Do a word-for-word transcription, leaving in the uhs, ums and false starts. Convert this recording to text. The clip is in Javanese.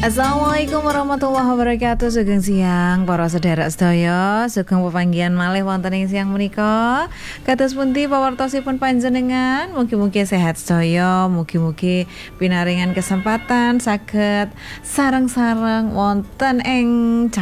Assalamualaikum warahmatullahi wabarakatuh. Sugeng siang para sedherek sedaya, sugeng pepanggihan malih wonten ing siang menika. Kados pundi pawartosipun panjenengan? Mugi-mugi sehat sedaya, mugi-mugi pinaringan kesempatan saged sareng-sareng wonten ing